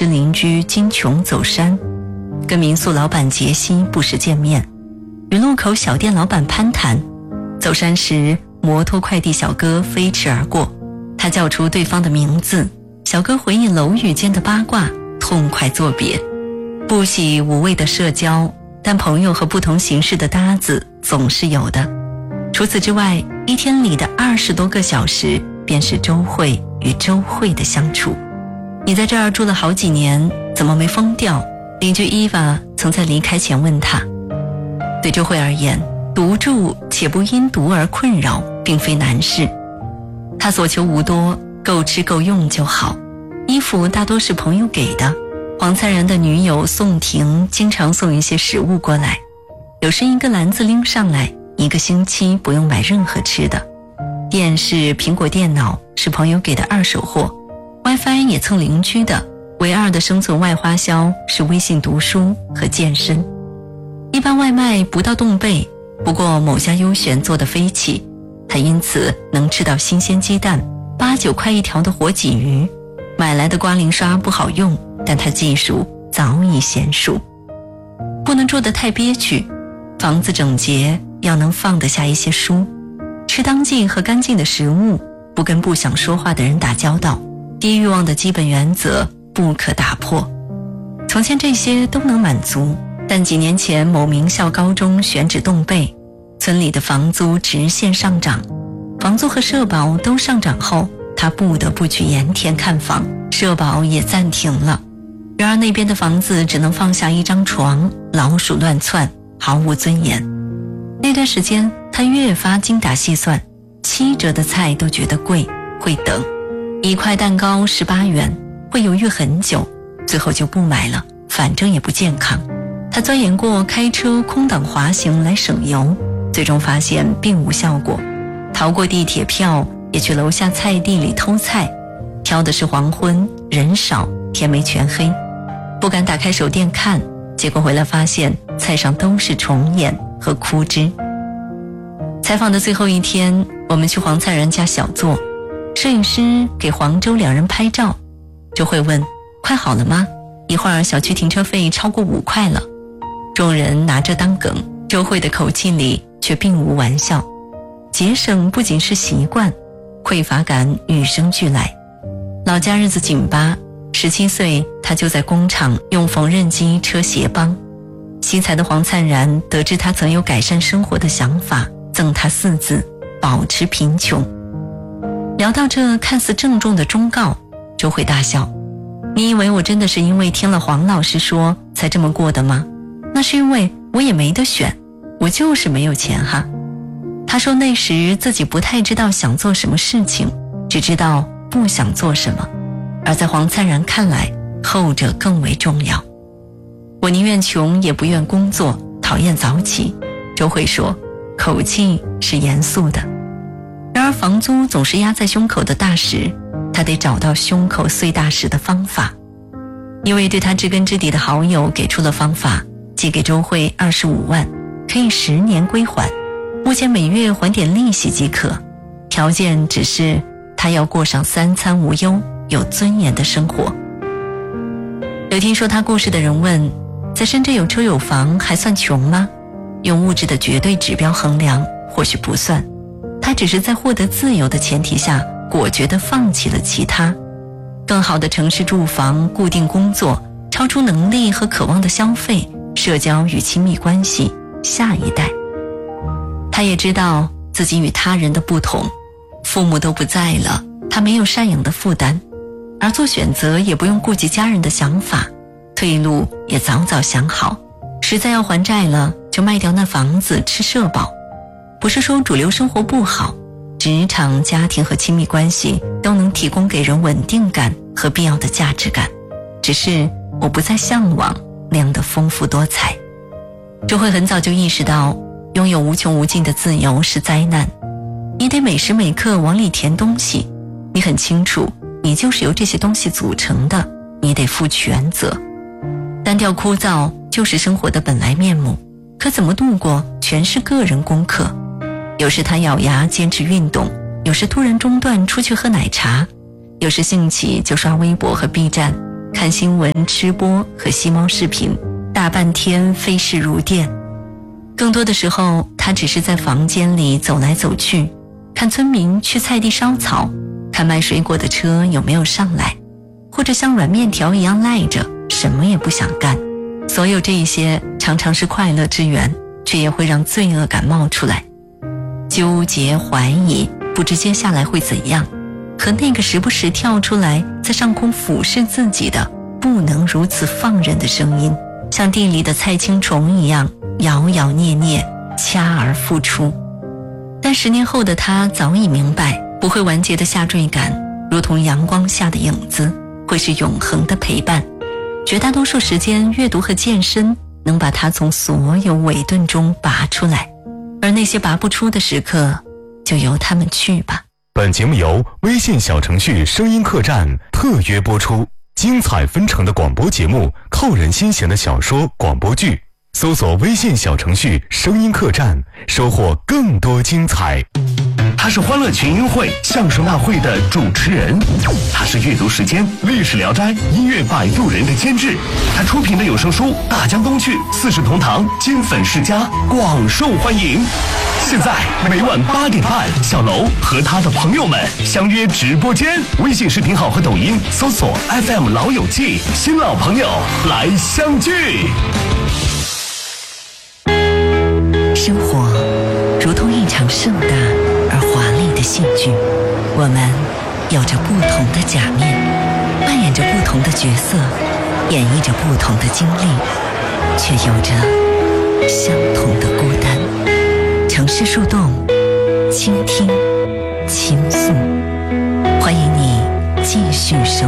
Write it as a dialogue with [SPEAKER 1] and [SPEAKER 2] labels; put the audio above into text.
[SPEAKER 1] 吃邻居金琼走山，跟民宿老板杰西不时见面，与路口小店老板攀谈。走山时，摩托快递小哥飞驰而过，他叫出对方的名字，小哥回应楼宇间的八卦，痛快作别。不喜无谓的社交，但朋友和不同形式的搭子总是有的。除此之外，一天里的20多个小时便是周慧与周慧的相处。你在这儿住了好几年，怎么没疯掉？邻居伊娃曾在离开前问他。对周慧而言，独住且不因独而困扰并非难事，他所求无多，够吃够用就好。衣服大多是朋友给的，黄灿然的女友宋婷经常送一些食物过来，有时一个篮子拎上来，1个星期不用买任何吃的。电视、苹果电脑是朋友给的2手货， WiFi 也蹭邻居的，唯2的生存外花销是微信读书和健身。一般外卖不到冻贝，不过某家优选做的飞起，他因此能吃到新鲜鸡蛋，8、9块1条的活鲫鱼。买来的刮鳞刷不好用，但他技术早已娴熟。不能住得太憋屈，房子整洁，要能放得下一些书，吃当季和干净的食物，不跟不想说话的人打交道，低欲望的基本原则不可打破。从前这些都能满足，但几年前某名校高中选址冻贝，村里的房租直线上涨，房租和社保都上涨后，他不得不去盐田看房，社保也暂停了。然而那边的房子只能放下1张床，老鼠乱窜，毫无尊严。那段时间他越发精打细算，7折的菜都觉得贵，会等，1块蛋糕18元，会犹豫很久，最后就不买了，反正也不健康。他钻研过开车空挡滑行来省油，最终发现并无效果，逃过地铁票，也去楼下菜地里偷菜，挑的是黄昏，人少，天没全黑，不敢打开手电看，结果回来发现菜上都是虫眼和枯枝。采访的最后一天，我们去黄灿然家小坐，摄影师给黄周2人拍照，就会问快好了吗？一会儿小区停车费超过5块了。众人拿这当梗，周慧的口气里却并无玩笑。节省不仅是习惯，匮乏感与生俱来。老家日子紧巴，17岁他就在工厂用缝纫机车鞋帮。惜才的黄灿然得知他曾有改善生活的想法，赠他4字：保持贫穷。聊到这看似郑重的忠告，周慧大笑：你以为我真的是因为听了黄老师说才这么过的吗？那是因为我也没得选，我就是没有钱哈。他说那时自己不太知道想做什么事情，只知道不想做什么，而在黄灿然看来，后者更为重要。我宁愿穷也不愿工作，讨厌早起，周慧说，口气是严肃的。然而房租总是压在胸口的大石，他得找到胸口碎大石的方法。一位对他知根知底的好友给出了方法，寄给周慧25万，可以10年归还，目前每月还点利息即可，条件只是他要过上3餐无忧、有尊严的生活。有听说他故事的人问，在深圳有车有房还算穷吗？用物质的绝对指标衡量，或许不算，他只是在获得自由的前提下，果决地放弃了其他。更好的城市住房、固定工作、超出能力和渴望的消费、社交与亲密关系、下一代。他也知道自己与他人的不同，父母都不在了，他没有赡养的负担，而做选择也不用顾及家人的想法，退路也早早想好，实在要还债了就卖掉那房子吃社保。不是说主流生活不好，职场、家庭和亲密关系都能提供给人稳定感和必要的价值感，只是我不再向往那样的丰富多彩。周慧很早就意识到，拥有无穷无尽的自由是灾难，你得每时每刻往里填东西，你很清楚你就是由这些东西组成的，你得负全责。单调枯燥就是生活的本来面目，可怎么度过全是个人功课。有时他咬牙坚持运动，有时突然中断出去喝奶茶，有时兴起就刷微博和 B 站，看看新闻、吃播和吸猫视频，大半天飞逝如电。更多的时候，他只是在房间里走来走去，看村民去菜地烧草，看卖水果的车有没有上来，或者像软面条一样赖着，什么也不想干。所有这一些常常是快乐之源，却也会让罪恶感冒出来。纠结怀疑，不知接下来会怎样，和那个时不时跳出来在上空俯视自己的不能如此放任的声音，像地里的菜青虫一样摇摇捏捏，掐而复出。但10年后的他早已明白，不会完结的下坠感如同阳光下的影子，会是永恒的陪伴。绝大多数时间，阅读和健身能把他从所有伪盾中拔出来，而那些拔不出的时刻，就由他们去吧。
[SPEAKER 2] 本节目由微信小程序声音客栈特约播出，精彩纷呈的广播节目，扣人心弦的小说广播剧，搜索微信小程序声音客栈，收获更多精彩。
[SPEAKER 3] 他是欢乐群英会相声大会的主持人，他是阅读时间历史聊斋音乐摆渡人的监制，他出品的有声书《大江东去》四世同堂金粉世家广受欢迎。现在每晚8点半，小楼和他的朋友们相约直播间，微信视频号和抖音搜索 FM 老友记，新老朋友来相聚。
[SPEAKER 1] 生活如同一场盛大而华丽的戏剧，我们有着不同的假面，扮演着不同的角色，演绎着不同的经历，却有着相同的孤单。城市树洞，倾听，倾诉，欢迎你继续收